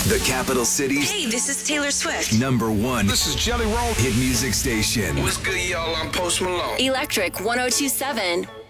The capital city's Hey, this is Taylor Swift. #1 This is Jelly Roll. hit music station. What's good, y'all? I'm Post Malone. Electric 1027.